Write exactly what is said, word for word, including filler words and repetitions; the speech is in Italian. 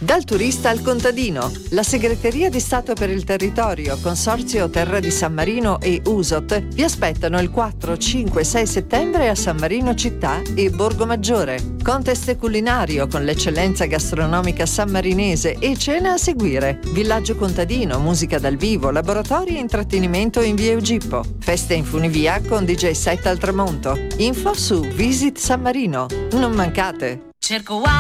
Dal turista al contadino, la Segreteria di Stato per il Territorio, Consorzio Terra di San Marino e U S O T vi aspettano il quattro, cinque e sei settembre a San Marino Città e Borgo Maggiore. Contest culinario con l'eccellenza gastronomica sammarinese e cena a seguire. Villaggio contadino, musica dal vivo, laboratori e intrattenimento in via Eugippo. Feste in funivia con D J set al tramonto. Info su Visit San Marino. Non mancate! Cerco